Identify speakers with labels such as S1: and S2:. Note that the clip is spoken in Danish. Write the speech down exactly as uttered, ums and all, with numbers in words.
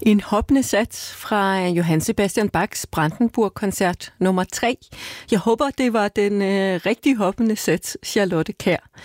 S1: En hoppende sats fra Johann Sebastian Bachs Brandenburg-koncert nummer tre. Jeg håber, det var den øh, rigtig hoppende sats, Charlotte Kjær.